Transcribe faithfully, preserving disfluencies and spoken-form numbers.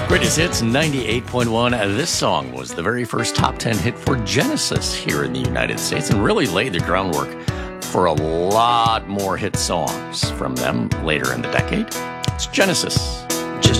Greatest Hits ninety-eight point one. Uh, this song was the very first top ten hit for Genesis here in the United States and really laid the groundwork for a lot more hit songs from them later in the decade. It's Genesis.